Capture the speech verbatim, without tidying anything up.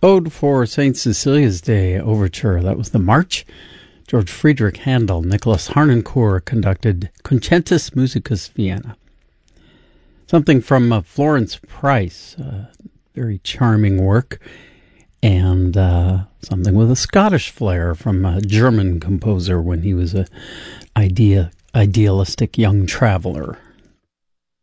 Ode for Saint Cecilia's Day Overture. That was the March. George Friedrich Handel, Nicholas Harnoncourt conducted Concentus Musicus Vienna. Something from uh, Florence Price, uh, very charming work, and uh, something with a Scottish flair from a German composer when he was a idea idealistic young traveler.